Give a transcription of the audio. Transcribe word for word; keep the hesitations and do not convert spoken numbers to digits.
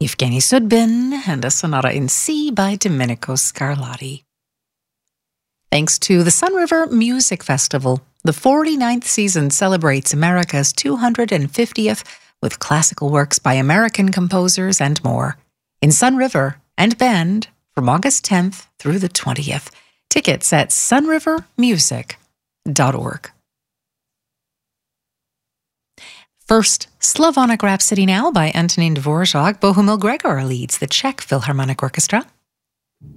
Evgeny Sudbin and a sonata in C by Domenico Scarlatti. Thanks to the Sun River Music Festival, the forty-ninth season celebrates America's two hundred fiftieth with classical works by American composers and more. In Sun River and Bend from August tenth through the twentieth. Tickets at sun river music dot org. First, Slavonic Rhapsody now by Antonin Dvorak. Bohumil Gregor leads the Czech Philharmonic Orchestra.